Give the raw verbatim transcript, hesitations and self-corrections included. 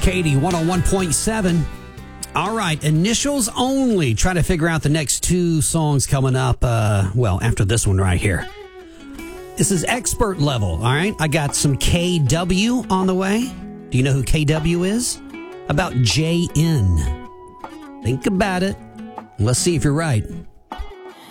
Katie, one oh one point seven. All right, initials only. Try to figure out the next two songs coming up, uh, well, after this one right here. This is expert level, all right? I got some K W on the way. Do you know who K W is? About J N. Think about it. Let's see if you're right.